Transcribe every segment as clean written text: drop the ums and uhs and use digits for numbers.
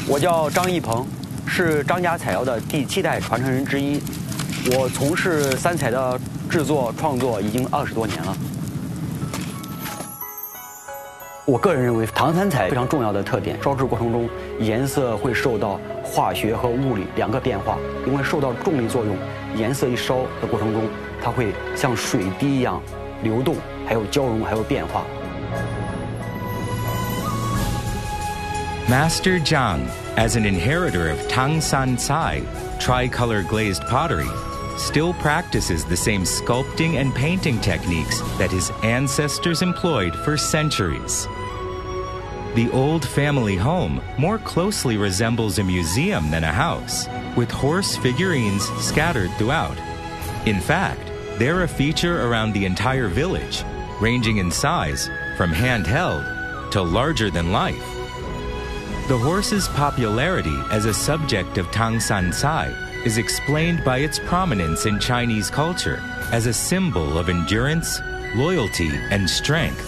我叫张一鹏，是张家彩窑的第7代传承人之一。我从事三彩的制作创作已经20多年了。我个人认为，唐三彩非常重要的特点，烧制过程中颜色会受到化学和物理2个变化，因为受到重力作用，颜色一烧的过程中，它会像水滴一样流动，还有交融，还有变化。 Master Zhang, as an inheritor of Tang San Cai, tricolor glazed pottery, still practices the same sculpting and painting techniques that his ancestors employed for centuries. The old family home more closely resembles a museum than a house, with horse figurines scattered throughout. In fact, they're a feature around the entire village, ranging in size from handheld to larger than life. The horse's popularity as a subject of Tang San Cai is explained by its prominence in Chinese culture as a symbol of endurance, loyalty, and strength.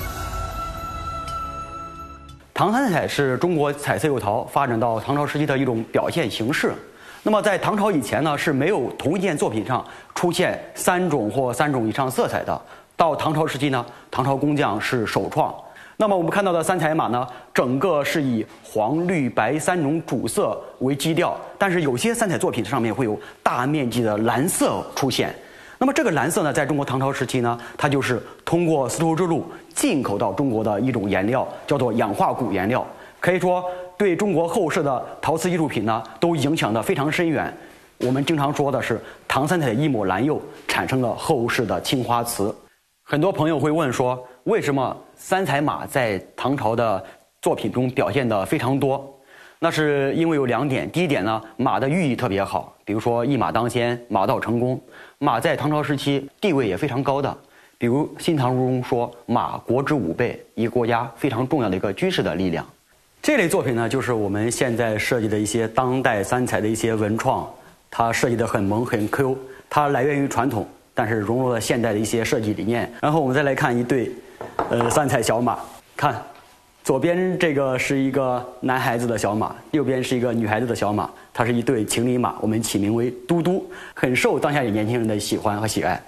唐三彩是中国彩色釉陶发展到唐朝时期的一种表现形式。那么在唐朝以前呢，是没有同一件作品上出现3种或3种以上色彩的。到唐朝时期呢，唐朝工匠是首创。那么我们看到的三彩马呢，整个是以黄、绿、白3种主色为基调，但是有些三彩作品上面会有大面积的蓝色出现。那么这个蓝色呢，在中国唐朝时期呢，它就是通过丝绸之路进口到中国的一种颜料，叫做氧化钴颜料。可以说，对中国后世的陶瓷艺术品呢，都影响得非常深远。我们经常说的是，唐三彩的一抹蓝釉产生了后世的青花瓷。很多朋友会问说，为什么三彩马在唐朝的作品中表现得非常多？那是因为有2点。第一点呢，马的寓意特别好，比如说一马当先，马到成功。马在唐朝时期地位也非常高的，比如《新唐书》中说，马国之5倍，一个国家非常重要的一个军事的力量。这类作品呢，就是我们现在设计的一些当代三彩的一些文创，它设计得很萌很 Q， 它来源于传统，但是融入了现代的一些设计理念。然后我们再来看一对三彩小马，看左边这个是一个男孩子的小马，右边是一个女孩子的小马，它是一对情侣马，我们起名为嘟嘟，很受当下年轻人的喜欢和喜爱。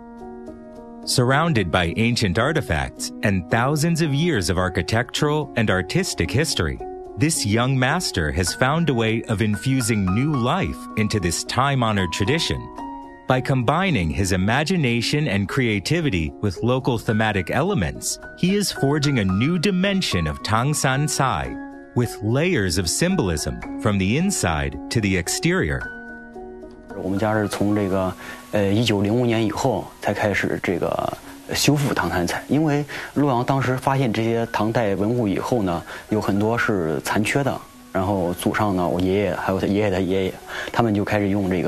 Surrounded by ancient artifacts and thousands of years of architectural and artistic history, this young master has found a way of infusing new life into this time-honored tradition. By combining his imagination and creativity with local thematic elements, he is forging a new dimension of Tang San Cai, with layers of symbolism from the inside to the exterior. 我们家是从这个1905年以后才开始这个修复唐三彩，因为洛阳当时发现这些唐代文物以后呢，有很多是残缺的，然后祖上呢，我爷爷还有他爷爷的爷爷，他们就开始用这个